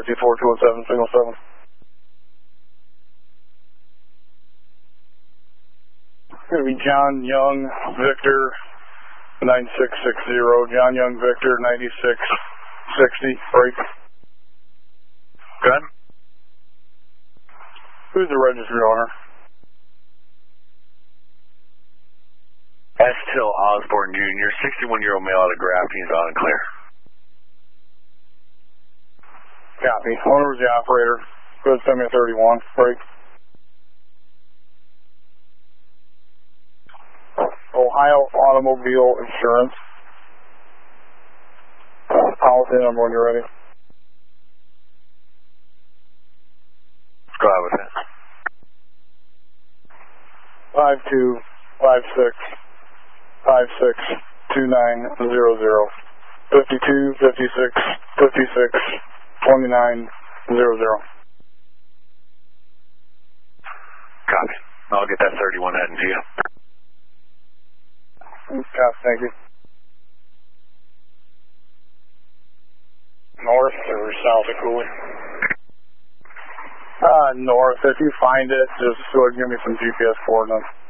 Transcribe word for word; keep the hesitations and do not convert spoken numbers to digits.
fifty-four two oh seven, signal seven. Going to be John Young, Victor, nine six six zero. John Young, Victor, ninety-six sixty, break. Good. Who's the registered owner? S. Till Osborne Junior, sixty-one-year-old male out of Grafton, he's on and clear. Copy. Owner was the operator. Go ahead, send me a thirty-one, break. Ohio Automobile Insurance. Policy number when you're ready. Go ahead with it. Five two five six five six two nine zero zero. Fifty-two fifty-six fifty-six twenty-nine zero zero. Copy. I'll get that thirty-one heading to you. Copy, thank you. North or south of Cooley? Uh, north. If you find it, just go ahead and give me some G P S coordinates.